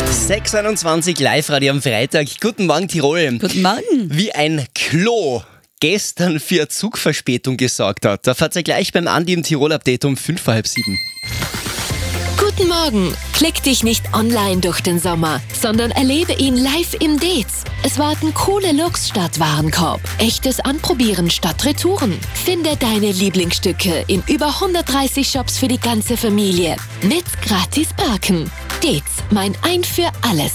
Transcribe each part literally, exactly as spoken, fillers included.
sechs Uhr einundzwanzig Live-Radio am Freitag. Guten Morgen, Tirol. Guten Morgen. Wie ein Klo gestern für eine Zugverspätung gesorgt hat. Da fahrt ihr gleich beim Andi im Tirol-Update um fünf vor halb sieben. Guten Morgen! Klick dich nicht online durch den Sommer, sondern erlebe ihn live im Dez. Es warten coole Looks statt Warenkorb, echtes Anprobieren statt Retouren. Finde deine Lieblingsstücke in über hundertdreißig Shops für die ganze Familie. Mit gratis Parken. Dez, mein Ein für alles.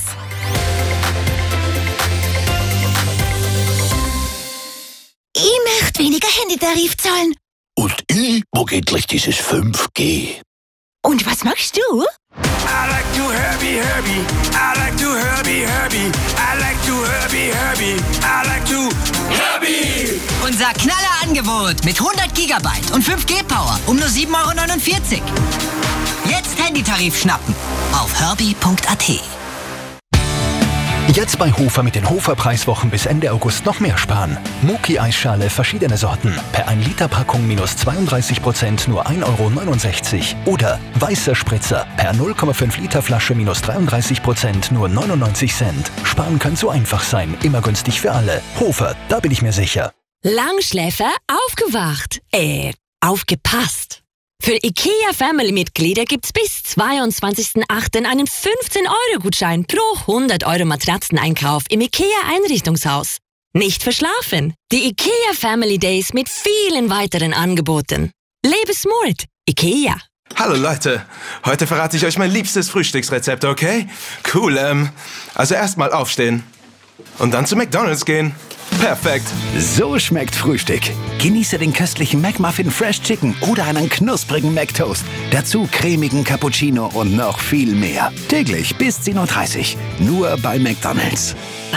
Ich möchte weniger Handytarif zahlen. Und ich mag endlich dieses fünf G. Und was machst du? I like to Herbie, Herbie. I like to Herbie, Herbie. I like to Herbie, Herbie. I like to Herbie. Unser Knallerangebot mit hundert Gigabyte und fünf G Power um nur sieben Euro neunundvierzig. Jetzt Handytarif schnappen auf herbie punkt a t. Jetzt bei Hofer mit den Hofer-Preiswochen bis Ende August noch mehr sparen. Muki-Eisschale verschiedene Sorten. Per ein Liter Packung minus zweiunddreißig Prozent nur ein Euro neunundsechzig. Oder weißer Spritzer per null Komma fünf Liter Flasche minus dreiunddreißig Prozent nur neunundneunzig Cent. Sparen kann so einfach sein. Immer günstig für alle. Hofer, da bin ich mir sicher. Langschläfer aufgewacht. Äh, aufgepasst. Für IKEA Family-Mitglieder gibt's bis zweiundzwanzigsten achten einen fünfzehn Euro Gutschein pro hundert Euro Matratzeneinkauf im IKEA Einrichtungshaus. Nicht verschlafen. Die IKEA Family Days mit vielen weiteren Angeboten. Lebe smart. IKEA. Hallo Leute, heute verrate ich euch mein liebstes Frühstücksrezept, okay? Cool, ähm, also erstmal aufstehen und dann zu McDonald's gehen. Perfekt. So schmeckt Frühstück. Genieße den köstlichen McMuffin Fresh Chicken oder einen knusprigen McToast. Dazu cremigen Cappuccino und noch viel mehr. Täglich bis zehn Uhr dreißig. Nur bei McDonald's.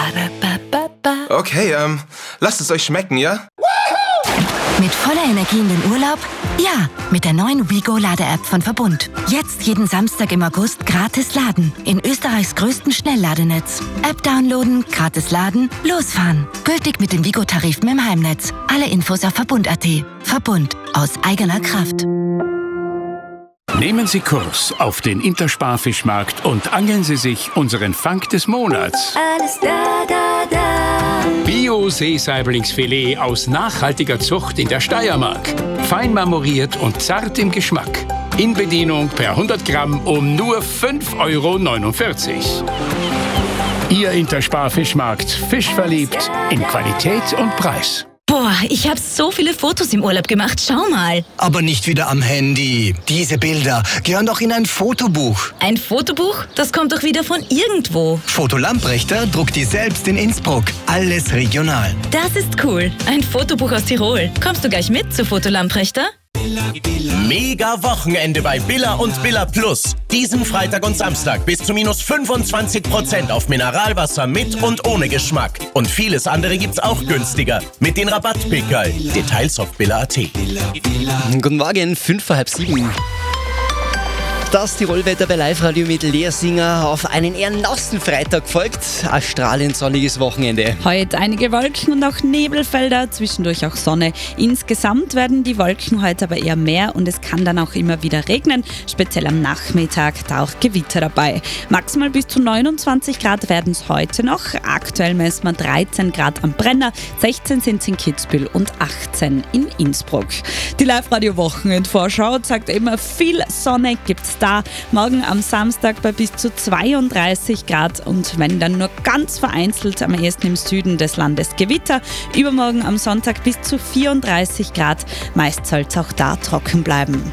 Okay, ähm, lasst es euch schmecken, ja? Mit voller Energie in den Urlaub? Ja, mit der neuen WeGo-Lade-App von Verbund. Jetzt jeden Samstag im August gratis laden. In Österreichs größtem Schnellladenetz. App downloaden, gratis laden, losfahren. Gültig mit den WeGo-Tarifen im Heimnetz. Alle Infos auf verbund punkt a t. Verbund. Aus eigener Kraft. Nehmen Sie Kurs auf den Intersparfischmarkt und angeln Sie sich unseren Fang des Monats. Alles da, da, da. Bio-Seesaiblingsfilet aus nachhaltiger Zucht in der Steiermark. Fein marmoriert und zart im Geschmack. In Bedienung per hundert Gramm um nur fünf Euro neunundvierzig. Ihr Intersparfischmarkt. Fischverliebt in Qualität und Preis. Boah, ich habe so viele Fotos im Urlaub gemacht. Schau mal. Aber nicht wieder am Handy. Diese Bilder gehören doch in ein Fotobuch. Ein Fotobuch? Das kommt doch wieder von irgendwo. Foto Lamprechter druckt die selbst in Innsbruck. Alles regional. Das ist cool. Ein Fotobuch aus Tirol. Kommst du gleich mit zu Foto Lamprechter? Mega Wochenende bei Billa und Billa Plus. Diesen Freitag und Samstag bis zu minus fünfundzwanzig Prozent auf Mineralwasser mit und ohne Geschmack. Und vieles andere gibt's auch günstiger. Mit den Rabattpickerl. Details auf billa punkt a t. Guten Morgen, fünf vor halb sieben. Das Tirolwetter bei Live-Radio mit Lea Singer auf einen eher nassen Freitag folgt. Ein strahlend sonniges Wochenende. Heute einige Wolken und auch Nebelfelder, zwischendurch auch Sonne. Insgesamt werden die Wolken heute aber eher mehr und es kann dann auch immer wieder regnen. Speziell am Nachmittag, da auch Gewitter dabei. Maximal bis zu neunundzwanzig Grad werden es heute noch. Aktuell messen wir dreizehn Grad am Brenner, sechzehn sind es in Kitzbühel und achtzehn in Innsbruck. Die Live-Radio-Wochenendvorschau zeigt immer, viel Sonne gibt's da. Morgen am Samstag bei bis zu zweiunddreißig Grad und wenn dann nur ganz vereinzelt am ehesten im Süden des Landes Gewitter. Übermorgen am Sonntag bis zu vierunddreißig Grad. Meist soll es auch da trocken bleiben.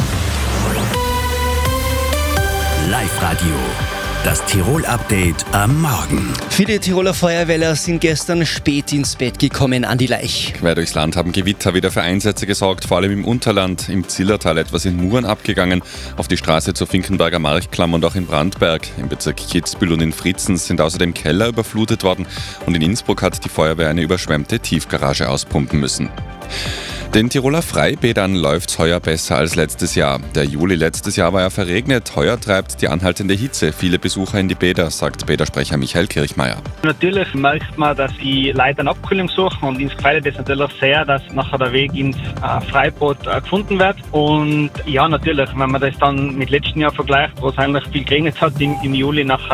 Live-Radio. Das Tirol-Update am Morgen. Viele Tiroler Feuerwehrler sind gestern spät ins Bett gekommen an die Laich. Quer durchs Land haben Gewitter wieder für Einsätze gesorgt, vor allem im Unterland, im Zillertal etwas in Muren abgegangen, auf die Straße zur Finkenberger Marktklamm und auch in Brandberg. Im Bezirk Kitzbühel und in Fritzens sind außerdem Keller überflutet worden und in Innsbruck hat die Feuerwehr eine überschwemmte Tiefgarage auspumpen müssen. Den Tiroler Freibädern läuft's heuer besser als letztes Jahr. Der Juli letztes Jahr war ja verregnet. Heuer treibt die anhaltende Hitze viele Besucher in die Bäder, sagt Bädersprecher Michael Kirchmeier. Natürlich merkt man, dass die Leute eine Abkühlung suchen und uns gefällt es natürlich sehr, dass nachher der Weg ins äh, Freibad äh, gefunden wird. Und ja, natürlich, wenn man das dann mit letzten Jahr vergleicht, wo es eigentlich viel geregnet hat im, im Juli, nachher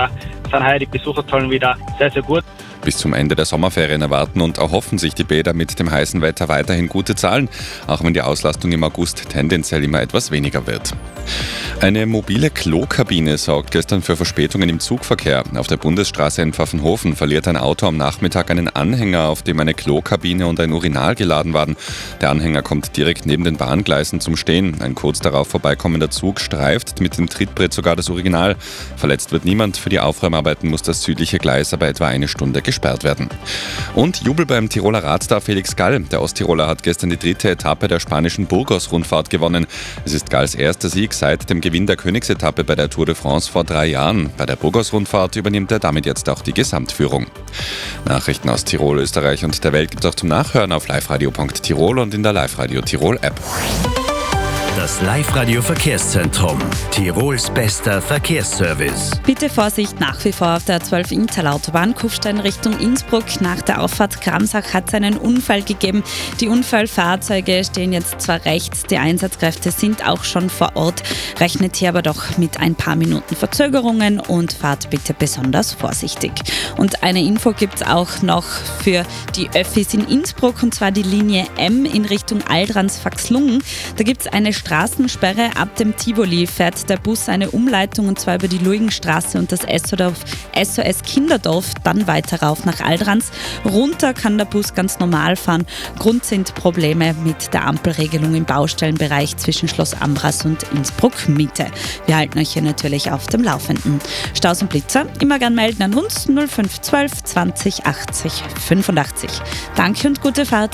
sind heuer die Besucherzahlen wieder sehr, sehr gut. Bis zum Ende der Sommerferien erwarten und erhoffen sich die Bäder mit dem heißen Wetter weiterhin gute Zahlen, auch wenn die Auslastung im August tendenziell immer etwas weniger wird. Eine mobile Klokabine sorgt gestern für Verspätungen im Zugverkehr. Auf der Bundesstraße in Pfaffenhofen verliert ein Auto am Nachmittag einen Anhänger, auf dem eine Klokabine und ein Urinal geladen waren. Der Anhänger kommt direkt neben den Bahngleisen zum Stehen. Ein kurz darauf vorbeikommender Zug streift mit dem Trittbrett sogar das Urinal. Verletzt wird niemand. Für die Aufräumarbeiten muss das südliche Gleis aber etwa eine Stunde gesperrt werden. Und Jubel beim Tiroler Radstar Felix Gall. Der Osttiroler hat gestern die dritte Etappe der spanischen Burgos-Rundfahrt gewonnen. Es ist Galls erster Sieg seit dem Gewinn der Königsetappe bei der Tour de France vor drei Jahren. Bei der Burgos-Rundfahrt übernimmt er damit jetzt auch die Gesamtführung. Nachrichten aus Tirol, Österreich und der Welt gibt es auch zum Nachhören auf liveradio punkt tirol und in der Live-Radio Tirol-App. Das Live-Radio-Verkehrszentrum. Tirols bester Verkehrsservice. Bitte Vorsicht nach wie vor auf der zwölf Inntal-Autobahn, Kufstein Richtung Innsbruck. Nach der Auffahrt Kramsach hat es einen Unfall gegeben. Die Unfallfahrzeuge stehen jetzt zwar rechts, die Einsatzkräfte sind auch schon vor Ort. Rechnet hier aber doch mit ein paar Minuten Verzögerungen und fahrt bitte besonders vorsichtig. Und eine Info gibt es auch noch für die Öffis in Innsbruck, und zwar die Linie M in Richtung Aldrans-Vaxlungen. Da gibt es eine Straßensperre. Ab dem Tivoli fährt der Bus eine Umleitung, und zwar über die Luigenstraße und das S O S Kinderdorf, dann weiter rauf nach Aldrans. Runter kann der Bus ganz normal fahren. Grund sind Probleme mit der Ampelregelung im Baustellenbereich zwischen Schloss Ambras und Innsbruck Mitte. Wir halten euch hier natürlich auf dem Laufenden. Staus und Blitzer immer gern melden an uns null fünf zwölf zwanzig achtzig fünfundachtzig. Danke und gute Fahrt.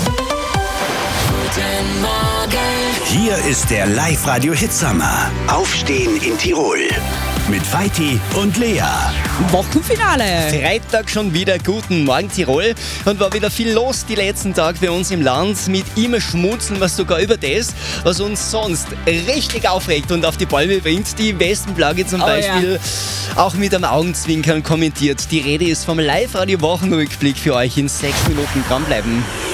Guten Morgen. Hier ist der Live-Radio-Hitsommer. Aufstehen in Tirol. Mit Vaiti und Lea. Wochenfinale. Freitag schon wieder. Guten Morgen Tirol. Und war wieder viel los die letzten Tage bei uns im Land. Mit immer Schmunzeln, was sogar über das, was uns sonst richtig aufregt und auf die Bäume bringt. Die Westenplage zum oh, Beispiel ja. auch mit einem Augenzwinkern kommentiert. Die Rede ist vom Live-Radio-Wochenrückblick für euch in sechs Minuten. Dranbleiben.